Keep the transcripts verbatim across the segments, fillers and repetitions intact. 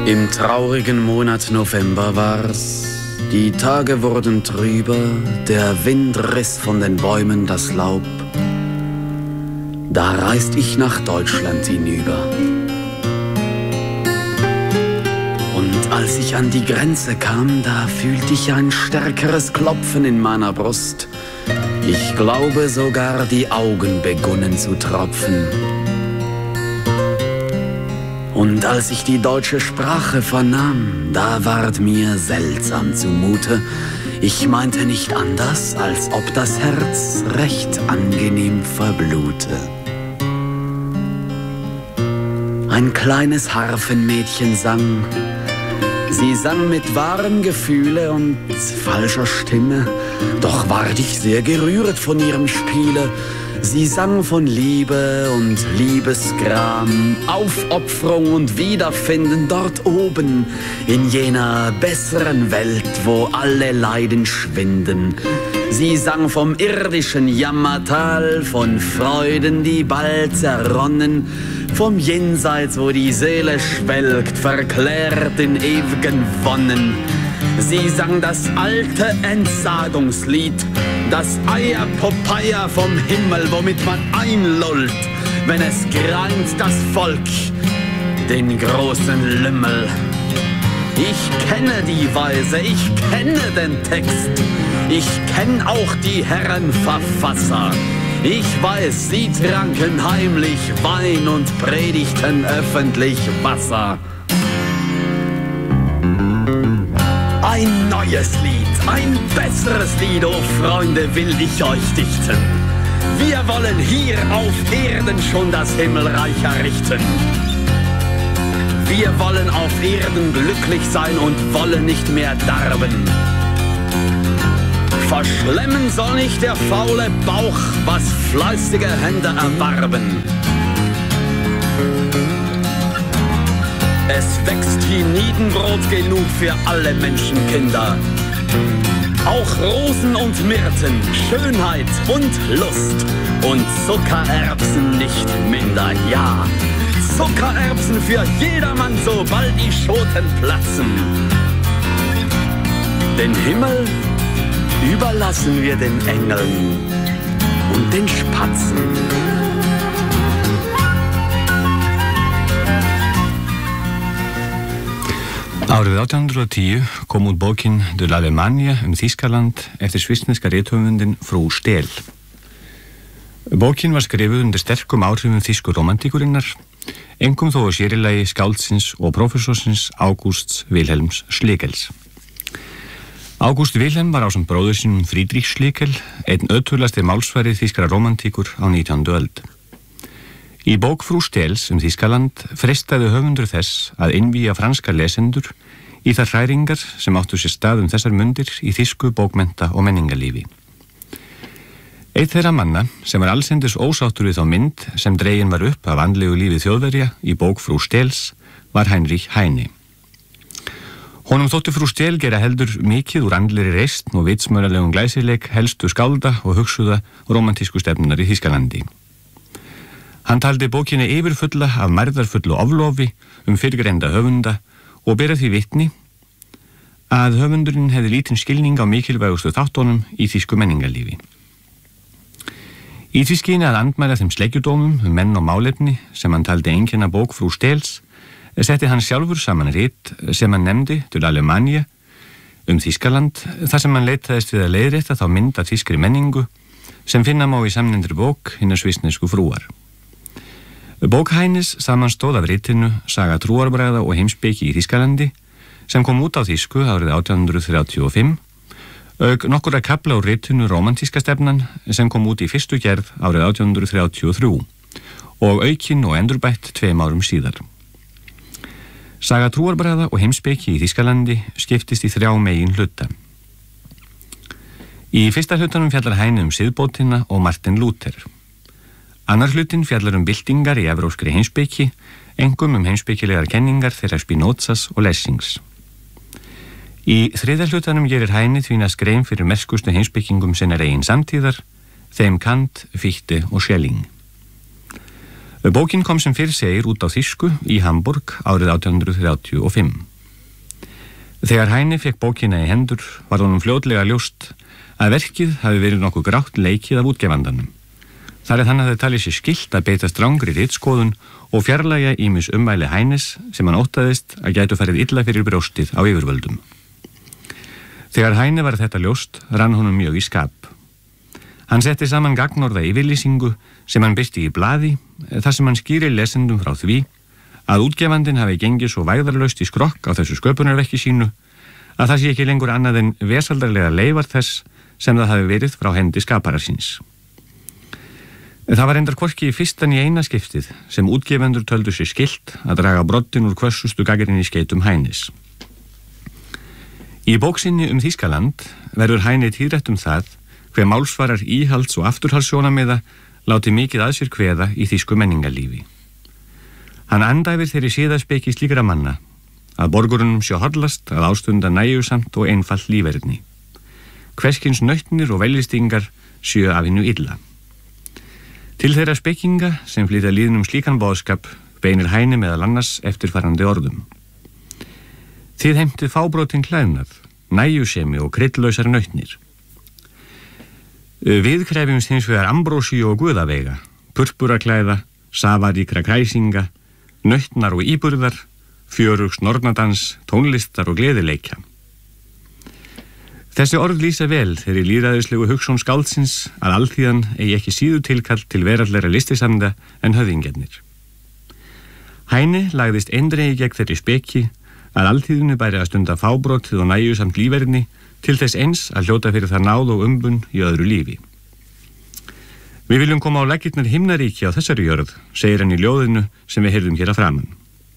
Im traurigen Monat November war's. Die Tage wurden trüber, der Wind riss von den Bäumen das Laub. Da reist ich nach Deutschland hinüber. Und als ich an die Grenze kam, da fühlte ich ein stärkeres Klopfen in meiner Brust. Ich glaube sogar, die Augen begonnen zu tropfen. Und als ich die deutsche Sprache vernahm, da ward mir seltsam zumute. Ich meinte nicht anders, als ob das Herz recht angenehm verblute. Ein kleines Harfenmädchen sang. Sie sang mit wahrem Gefühle und falscher Stimme, doch ward ich sehr gerührt von ihrem Spiele. Sie sang von Liebe und Liebesgram, Aufopferung und Wiederfinden dort oben, in jener besseren Welt, wo alle Leiden schwinden. Sie sang vom irdischen Jammertal, von Freuden, die bald zerronnen, vom Jenseits, wo die Seele schwelgt, verklärt in ewigen Wonnen. Sie sang das alte Entsagungslied, das Eierpopeia vom Himmel, womit man einlullt, wenn es greint das Volk, den großen Lümmel. Ich kenne die Weise, ich kenne den Text, ich kenn auch die Herren Verfasser. Ich weiß, sie tranken heimlich Wein und predigten öffentlich Wasser. Ein neues Lied, ein besseres Lied, oh Freunde, will ich euch dichten. Wir wollen hier auf Erden schon das Himmelreich errichten. Wir wollen auf Erden glücklich sein und wollen nicht mehr darben. Verschlemmen soll nicht der faule Bauch, was fleißige Hände erwarben. Es wächst Niedenbrot genug für alle Menschenkinder. Auch Rosen und Myrten, Schönheit und Lust und Zuckererbsen nicht minder, ja. Zuckererbsen für jedermann, sobald die Schoten platzen. Den Himmel überlassen wir den Engeln und den Spatzen. Árið átján hundrað og tíu kom út bókin De l'Allemagne um Þýskaland eftir svissneska rithöfundinn Frú Stel. Bókin var skrifuð undir sterkum áhrifum þýsku romantíkurinnar, einkum þó á sérilagi skáldsins og prófessorsins Augusts Wilhelms Schlegels. August Wilhelm var ásamt bróður sínum Friedrich Schlegel einn ötulasti málsvari þýskra romantíkur á nítjándu öld. Í bók Frú Stels um Þýskaland freistaði höfundur þess að innvíja franska lesendur í þær hræringar sem áttu sér stað um þessar mundir í þýsku bókmennta og menningarlífi. Einn þeirra manna sem var allsendis ósáttur við þá mynd sem dregin var upp af andlegu lífi Þjóðverja í bók Frú Stels var Heinrich Heine. Honum þótti Frú Stel gera heldur mikið úr andlegri reisn og vitsmöralegum glæsileik helstu skálda og hugsuða romantísku stefnunar í Þýskalandi. Hann taldi bókinni yfirfulla af mærðarfullu oflofi um fyrrgreinda höfunda og bera því vitni að höfundurinn hefði lítinn skilning á mikilvægustu þáttunum í þýsku menningarlífi. Í því skyni að andmæla þeim sleggjudómum um menn og málefni sem hann taldi einkenna bók Frú Stels setti hann sjálfur saman rit sem hann nefndi De l'Allemagne um Þýskaland þar sem hann leitaðist við að leiðrétta þá mynd af þýskri menningu sem finna má í samnefndri bók hinnar svissnesku frúar. Bók Heines samanstóð af ritinu Saga trúarbragða og heimspeki í Þýskalandi sem kom út á þýsku árið átján hundrað þrjátíu og fimm, auk nokkurra kafla úr ritinu Rómantíska stefnan sem kom út í fyrstu gerð árið átján hundrað þrjátíu og þrjú og aukin og endurbætt tveim árum síðar. Saga trúarbragða og heimspeki í Þýskalandi skiptist í þrjá megin hluta. Í fyrsta hlutanum fjallar Heine um siðbótina og Martin Luther. Annar hlutin fjallar um byltingar í evrópskri heimspeki, einkum um heimspekilegar kenningar þeirra Spinozas og Lessings. Í þriðja hlutanum gerir Heine því næst grein fyrir merkustu heimspekingum sinnar eigin samtíðar, þeim Kant, Fichte og Schelling. Bókin kom sem fyrr segir út á þýsku í Hamburg árið átján hundrað þrjátíu og fimm. Þegar Heine fekk bókina í hendur var honum fljótlega ljóst að verkið hafi verið nokkuð grátt leikið af útgefandanum. Þar er hann hafði talið sér skylt að beita strangri ritskoðun og fjarlægja ýmis ummæli Heines sem hann óttaðist að gætu farið illa fyrir brjóstið á yfirvöldum. Þegar Heine var þetta ljóst rann honum mjög í skap. Hann setti saman gagnorða yfirlýsingu sem hann birti í blaði þar sem hann skýrir lesendum frá því að útgefandinn hafi gengið svo vægðarlaust í skrokk á þessu sköpunarverki sínu að það sé ekki lengur annað en vesaldarlega leifar þess sem það hafi verið frá hendi skapara síns. Það var endar hvorki í fyrstan í eina skiptið sem útgefendur töldu sér skylt að draga broddin úr hvössustu gagnrýni skeytum Heines. Í bóksinni um Þýskaland verður Heine tíðrætt um það hver málsvarar íhalds- og afturhaldssjónamiða láti mikið að sér kveða í þýsku menningarlífi. Hann andæfir þeirri siðaspeki slíkra manna að borgurunum sjá hollast að ástunda nægjusamt og einfalt líferni. Hverskins nautnir og veljistingar sjö af hinnu illa. Til þeirra spekinga sem flytja líðnum slíkan boðskap beinir Heine meðal annars eftirfarandi orðum. Þið heimtið fábrotin klæðnað, nægjusemi og kryddlausar nautnir. Við krefjumst hins vegar ambrósíu og guðaveiga, purpuraklæða, safaríkra kræsinga, nautnar og íburðar, fjörugs nornadans, tónlistar og gleðileikja. Þessi orð lýsa vel þeirri lýðræðislegu hugsjón skáldsins að alþýðan eigi ekki síðu tilkall til veraldlegra listisamda en höfðingjarnir. Heine lagðist eindregi gegn þeirri speki að alþýðinu bæri að stunda fábrotið og nægjusamt líferni til þess eins að hljóta fyrir það náð og umbun í öðru lífi. Við viljum koma á laggirnar himnaríki á þessari jörð, segir hann í ljóðinu sem við heyrðum hér að framan.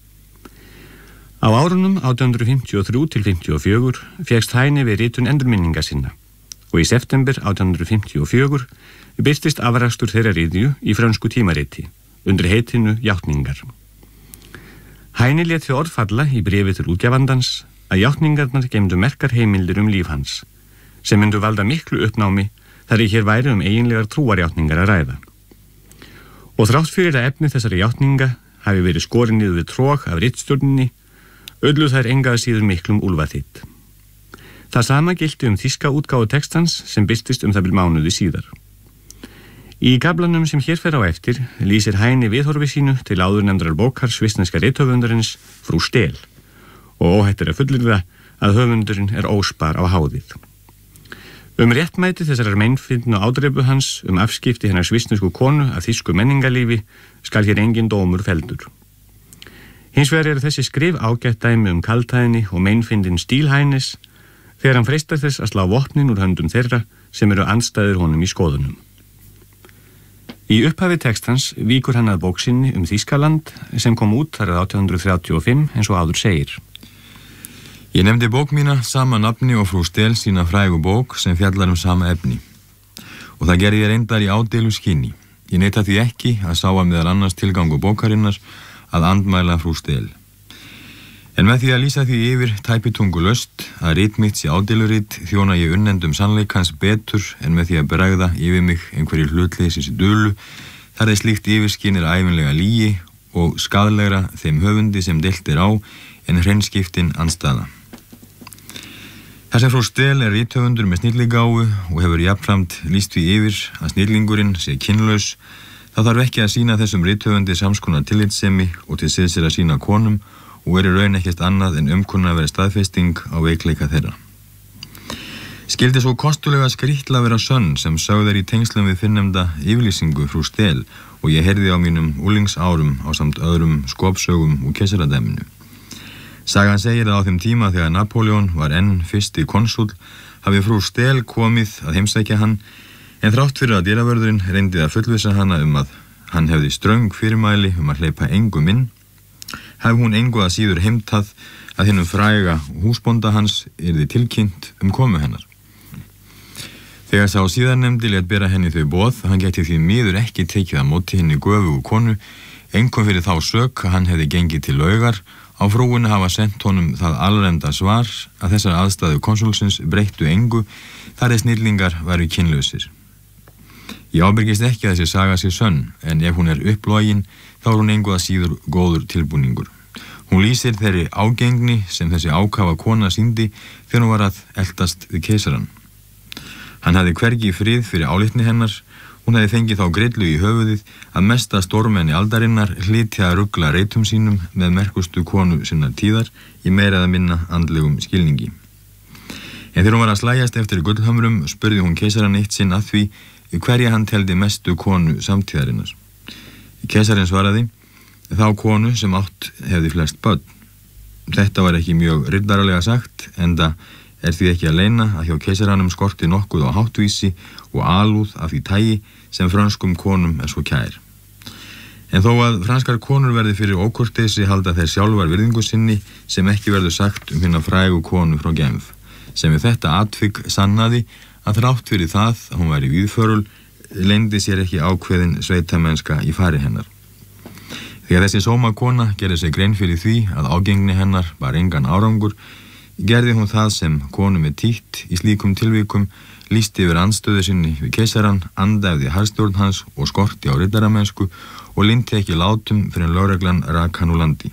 Á árunum átján hundruð fimmtíu og þrjú til fimmtíu og fjögur fékkst Heine við ritun endurminninga sinna og í september átján hundruð fimmtíu og fjögur birtist afrakstur þeirra ritju í frönsku tímariti undir heitinu Játningar. Heine lét því orð falla í bréfi til útgefandans að játningarnar geymdu merkar heimildir um líf hans, sem myndu valda miklu uppnámi þar í hér væri um eiginlegar trúarjátningar að ræða. Og þrátt fyrir að efni þessari játninga hafi verið skorin niður við trók af ritstjórninni, öllu þær engaði síður miklum úlfaþitt. Það sama gilti um þýska útgáfu textans sem birtist um það bil mánuði síðar. Í gaflanum sem hér fer á eftir lýsir Heine viðhorfi sínu til áðurnefndrar bókar svissneska rithöfundarins Frú Stel og óhætt er að fullyrða að höfundurinn er óspar á háðið. Um réttmæti þessarar meinfyndnu ádreifu hans um afskipti hennar svissnesku konu af þýsku menningarlífi skal hér engin dómur felldur. Hins vegar eru þessi skrif ágætt dæmi um kaldhæðni og meinfyndin stíl Heines þegar hann freistar þess að slá vopnin úr höndum þeirra sem eru andstæðir honum í skoðunum. Í upphafi textans víkur hann að bóksinni um Þýskaland sem kom út þar átján hundruð þrjátíu og fimm eins og áður segir. Ég nefndi bók mína sama nafni og Frú Stel sína frægu bók sem fjallar um sama efni. Og það gerði ég reyndar í ádeilu skyni. Ég neita því ekki að sá að meðal annars tilgangu bókarinnar að andmæla Frú Stel. En með því að lýsa því yfir tæpitungu löst að rit mitt sé ádeilurit þjóna ég unnendum sannleikans betur en með því að bregða yfir mig einhverju hlutleysis í dulu þar er slíkt yfirskynir ævinlega lygi og skaðlegra þeim höfundi sem deilt er á en hreinskiptin andstæða. Þessi Frú Stel er rithöfundur með snilligáfu og hefur jafnframt lýst því yfir að snillingurinn sé kynlaus. Það þarf ekki að sýna þessum rithöfundi samskonar tillitssemi og til siðs að sýna konum og er í raun ekkert annað en umkunna að vera staðfesting á veikleika þeirra. Skildi svo kostulega skrýtla vera sönn sem sögð er í tengslum við fyrrnefnda yfirlýsingu Frú Stel og ég heyrði á mínum úlingsárum á samt öðrum skopsögum úr keisaradæminu. Sagan segir að á þeim tíma þegar Napóleon var enn fyrsti konsúll hafi Frú Stel komið að heimsækja hann en þrátt fyrir að dyravörðurinn reyndi að fullvissa hana um að hann hefði ströng fyrirmæli um að hleypa engum inn, hafi hún engu að síður heimtað að hinnum fræga húsbónda hans yrði tilkynnt um komu hennar. Þegar sá síðarnefndi lét bera henni þau boð, hann gæti því miður ekki tekið að móti henni göfugu konu, einkum fyrir þá sök að hann hefði gengið til laugar. Á frúinu hafa sent honum það alrenda svar að þessar aðstæðu konsúlsins breyttu engu þar eð snillingar væru kynlausir. Ég ábyrgist ekki að þessi saga sé sönn, en ef hún er upplogin, þá er hún engu að síður góður tilbúningur. Hún lýsir þeirri ágengni sem þessi ákafa kona sýndi þegar hún var að eltast við keisarann. Hann hafði hvergi frið fyrir álitni hennar, hún hafði fengið þá grillu í höfuðið að mesta stórmenni aldarinnar hlyti að rugla reitum sínum með merkustu konu sinnar tíðar í meira eða minna andlegum skilningi. En þegar hún var að slægjast eftir gullhamrum spurði hún keisarann eitt sinn að því hverja hann teldi mestu konu samtíðarinnar. Keisarinn svaraði, þá konu sem átt hefði flest börn. Þetta var ekki mjög riddaralega sagt, enda er því ekki að leyna að hjá keisaranum skorti nokkuð á háttvísi og alúð af því tagi sem frönskum konum er svo kær. En þó að franskar konur verði fyrir ókurteisi halda þeir sjálfar virðingu sinni sem ekki verður sagt um hina frægu konu frá Genf, sem við þetta atvik sannaði að þrátt fyrir það að hún væri víðförul leyndi sér ekki ákveðin sveitamennska í fari hennar. Þegar þessi sómakona gerði sig grein fyrir því að ágengni hennar var engan árangur, gerði hún það sem konum er títt í slíkum tilvikum, lýsti yfir andstöðu sinni við keisarann, andæfði harðstjórn hans og skorti á riddaramennsku og lindi ekki látum fyrir en lögreglan rak hann úr landi.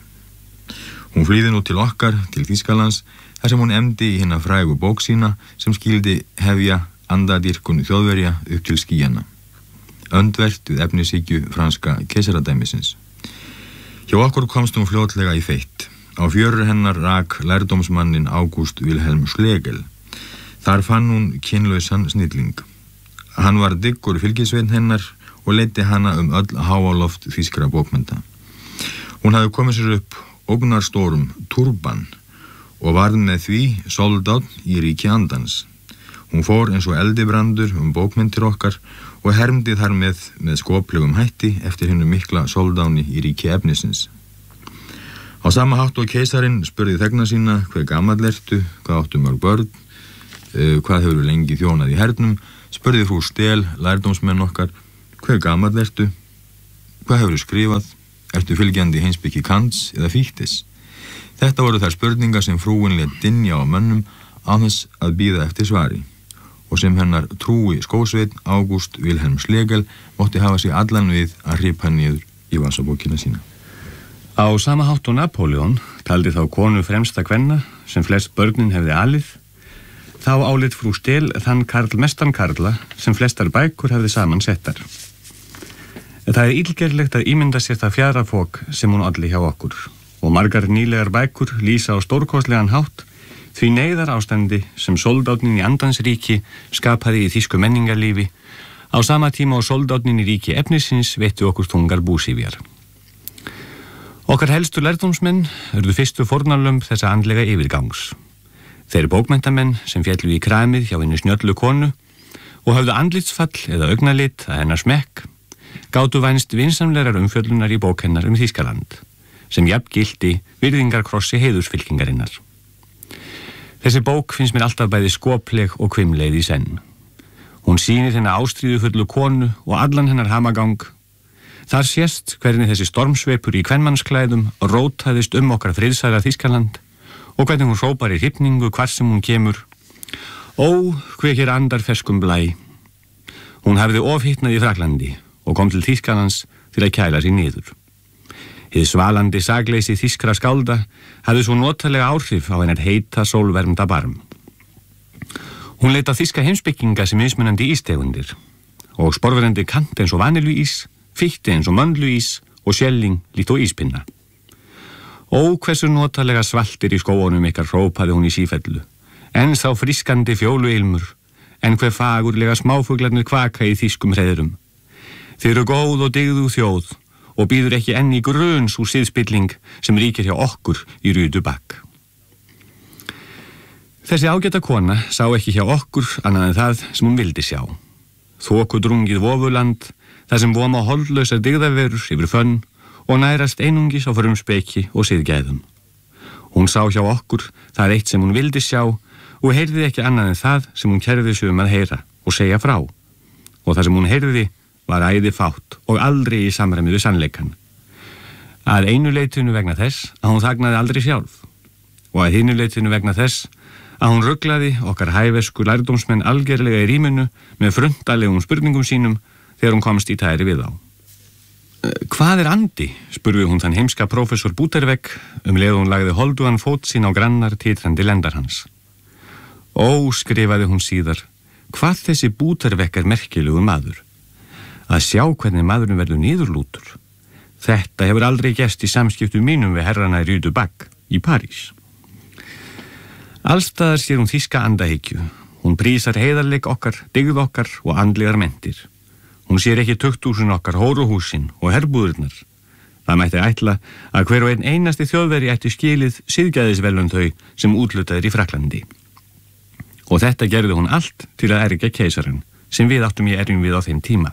Hún flýði nú til okkar, til Þýskalands, þar sem hún emdi í hina frægu bók sína sem skildi hefja andadýrkun Þjóðverja upp til skýjana. Öndvert við efnishyggju franska keisaradæmisins. Hjá okkur komst hún fljótlega í feitt. Á fjörur hennar rak lærdómsmannin August Wilhelm Schlegel. Þar fann hún kynlausan snilling. Hann var dyggur fylgisveinn hennar og leiddi hana um öll háaloft þýskra bókmennta. Hún hafði komið sér upp ógnarstórum turban og varð með því soldát í ríki andans. Hún fór eins og eldibrandur um bókmenntir okkar og hermdi þar með með skoplegum hætti eftir hinnu mikla soldáni í ríki efnisins. Á sama hátt og keisarinn spurði þegna sína hver gamall ertu, hvað áttu mörg börn, uh, hvað hefur lengi þjónað í hernum, spurði frú Stel, lærdómsmenn okkar, hver gamall ertu, hvað hefur skrifað, ertu fylgjandi heimspeki Kants eða Fichtes. Þetta voru þær spurningar sem frúin lét dynja á mönnum á þess að bíða eftir svari og sem hennar trúi skósveinn August Wilhelm Schlegel mótti hafa sig allan við að hripa niður í vasabókina sína. Á sama hátt og Napóleon taldi þá konu fremsta kvenna sem flest börnin hefði alið, þá álit frú Stel þann karl mestan karla sem flestar bækur hefði saman settar. Það er illgerlegt að ímynda sér það fjadrafok sem hún olli hjá okkur og margar nýlegar bækur lýsa á stórkostlegan hátt því neyðar ástandi sem soldátnin í andans ríki skapaði í þýsku menningarlífi á sama tíma og soldátnin í ríki efnisins veittu okkur þungar búsífjar. Okkar helstu lærdómsmenn urðu fyrstu fórnarlömb þessa andlega yfirgangs. Þeir bókmenntamenn sem féllu í kramið hjá henni snjöllu konu og höfðu andlitsfall eða augnalit að hennar smekk, gátu vænst vinsamlegar umfjöllunar í bók hennar um Þýskaland, sem jafn gilti virðingarkrossi heiðursfylkingarinnar. Þessi bók finnst mér alltaf bæði skopleg og hvimleið í senn. Hún sýnir hennar ástríðufullu konu og allan hennar hamagang. Þar sést hvernig þessi stormsveipur í kvenmannsklæðum rótaðist um okkar friðsæla Þýskaland og hvernig hún hrópar í hrifningu hvar sem hún kemur. Ó, hve hér andar ferskum blæ. Hún hafði ofhittnað í Fraklandi og kom til Þýskalands til að kæla sig niður. Hið svalandi sakleysi þýskra skálda hafði svo notalega áhrif á hennar heita sólvermda barm. Hún leit á þýska heimspekinga sem mismunandi ístegundir og sporverandi Kant eins og vaniljuís, Fichte eins og möndluís og Schelling líkt og íspinna. Ó, hversu notalega svaltir í skóunum ykkar hrópaði hún í sífellu, en þá frískandi fjóluilmur, en hver fagurlega smáfuglarnir kvaka í þýskum hreiðrum. Þið eru góð og dygðu þjóð og býður ekki enn í gruns úr siðspilling sem ríkir hjá okkur í Rúdu Bakk. Þessi ágæta kona sá ekki hjá okkur annað en það sem hún vildi sjá. Þokudrungið vofuland, þar sem voma holdlausar dygðaverur yfir fönn og nærast einungis á frumspeki og siðgæðum. Hún sá hjá okkur það eitt sem hún vildi sjá og heyrði ekki annað en það sem hún kærði sig um að heyra og segja frá. Og það sem hún heyrði var æði fátt og aldrei í samræmi við sannleikann. Að einu leitinu vegna þess að hún þagnaði aldrei sjálf og að hinu leitinu vegna þess að hún ruglaði okkar hæversku lærdómsmenn algerlega í rýminu með frundalegum spurningum sínum þegar hún komst í tæri við þá. Hvað er andi? Spurði hún þann heimska prófessor Bútervegg um leið hún lagði holdugan fót sín á grannar titrandi lendar hans. Ó, skrifaði hún síðar, hvað þessi Bútervegg er merkilegur maður. Að sjá hvernig maðurinn verður niðurlútur. Þetta hefur aldrei gerst í samskiptum mínum við herrana í Rue du Bac í París. Allstaðar sér hún þýska andahyggju. Hún prísar heiðarleik okkar, dygð okkar og andlegar mentir. Hún sér ekki tukthúsin okkar, hóruhúsin og herbúðurnar. Það mætti ætla að hver og einn einasti þjóðveri ætti skilið siðgæðisvelun þau sem útlutaðir í Fraklandi. Og þetta gerði hún allt til að ergja keisarann, sem við áttum í erjum við á þeim tíma.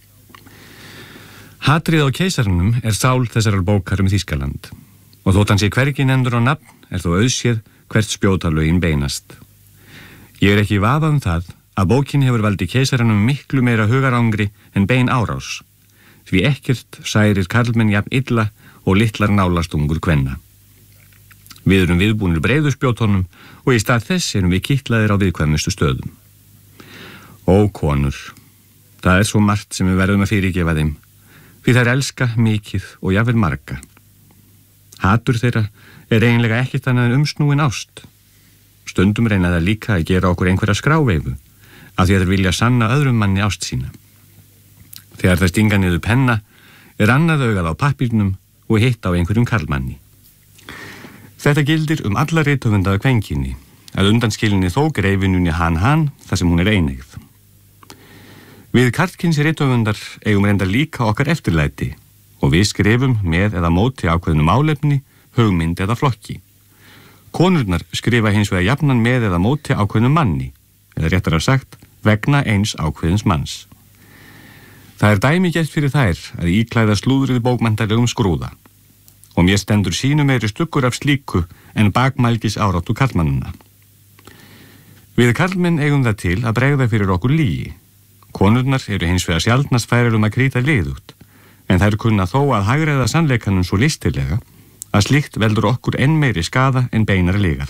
Hatrið á keisarannum er sál þessarar bókar um Þýskaland, og þótt hann sé hvergi nefndur á nafn er þó auðséð hvert spjótalögin beinast. Ég er ekki vafa um það að bókin hefur valdið keisarannum miklu meira hugarangri en bein árás, því ekkert særir karlmenn jafn illa og litlar nálastungur kvenna. Við erum viðbúnir breiðuspjótonum og í stað þess erum við kitlaðir á viðkvæmustu stöðum. Ó, konur, það er svo margt sem við verðum að fyrirgefa þeim, því þær elska mikið og jafnvel marga. Hatur þeirra er eiginlega ekkert annað en umsnúin ást. Stundum reyna það líka að gera okkur einhverja skráveifu, af því að þeir vilja sanna öðrum manni ást sína. Þegar það stinga niður penna, er annað augað á pappírnum og hitt á einhverjum karlmanni. Þetta gildir um alla rithöfundaða kvenkyni, að undanskilinni þó greifinunni hann hann þar sem hún er einegð. Við karlkyns rithöfundar eigum reyndar líka okkar eftirlæti og við skrifum með eða móti ákveðnu málefni, hugmynd eða flokki. Konurnar skrifa hins vegar jafnan með eða móti ákveðnu manni, eða réttar að sagt, vegna eins ákveðins manns. Það er dæmigert fyrir þær að íklæða slúðrið bókmenntalegum skrúða og mér stendur sínu meiri stuggur af slíku en bakmælgis áráttu karlmannuna. Við karlmenn eigum það til að bregða fyrir okkur lygi. Konurnar eru hins vegar sjaldnast færar um að krýta liðugt, en þær kunna þó að hagræða sannleikanum svo listilega að slíkt veldur okkur enn meiri skaða en beinar lygar.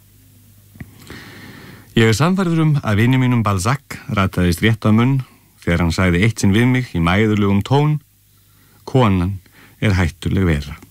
Ég er sannfærður um að vini mínum Balzac rataðist rétt á munn þegar hann sagði eitt sinn við mig í mæðulegum tón: konan er hættuleg vera.